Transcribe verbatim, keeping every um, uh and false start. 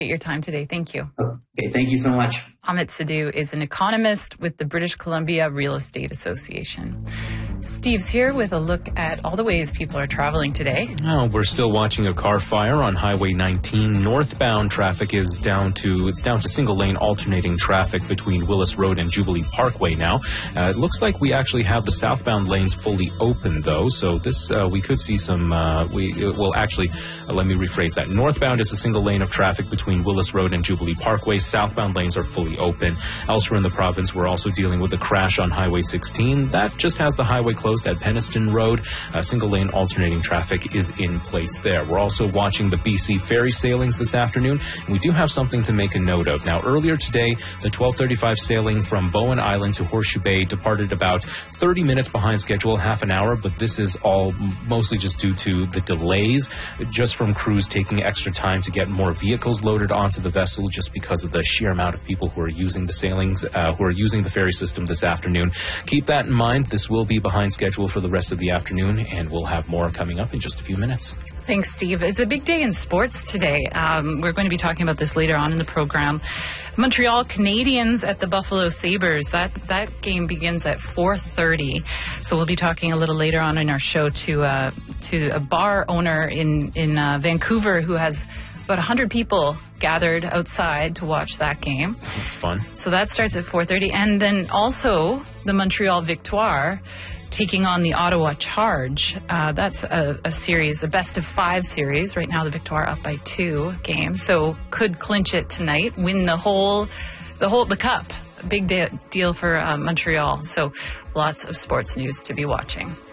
your time today. Thank you. Okay, thank you so much. Amit Sidhu is an economist with the British Columbia Real Estate Association. Steve's here with a look at all the ways people are traveling today. Oh, we're still watching a car fire on Highway nineteen. Northbound traffic is down to, it's down to single lane alternating traffic between Willis Road and Jubilee Parkway now. Uh, it looks like we actually have the southbound lanes fully open though, so this, uh, we could see some, uh, we, well actually, uh, let me rephrase that. Northbound is a single lane of traffic between Willis Road and Jubilee Parkway. Southbound lanes are fully open. Elsewhere in the province, we're also dealing with a crash on Highway sixteen. That just has the highway closed at Penniston Road. Uh, single lane alternating traffic is in place there. We're also watching the B C ferry sailings this afternoon, and we do have something to make a note of. Now, earlier today, the twelve thirty-five sailing from Bowen Island to Horseshoe Bay departed about thirty minutes behind schedule, half an hour, but this is all mostly just due to the delays, just from crews taking extra time to get more vehicles loaded onto the vessel just because of the sheer amount of people who are using the sailings, uh, who are using the ferry system this afternoon. Keep that in mind. This will be behind schedule for the rest of the afternoon, and we'll have more coming up in just a few minutes. Thanks, Steve. It's a big day in sports today. Um, we're going to be talking about this later on in the program. Montreal Canadiens at the Buffalo Sabres. That that game begins at four thirty. So we'll be talking a little later on in our show to uh, to a bar owner in in uh, Vancouver who has about one hundred people gathered outside to watch that game. That's fun. So that starts at four thirty. And then also the Montreal Victoire taking on the Ottawa Charge. Uh, that's a, a series, a best of five series. Right now the Victoire up by two games. So could clinch it tonight, win the whole, the whole, the cup. A big de- deal for uh, Montreal. So lots of sports news to be watching.